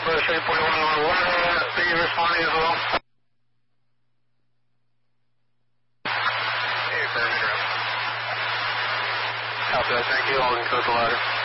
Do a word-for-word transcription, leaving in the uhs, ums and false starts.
Southwest eight point one one one, be responding as well. Hey, Bergeron. Copy that, thank you, I'll encode the ladder.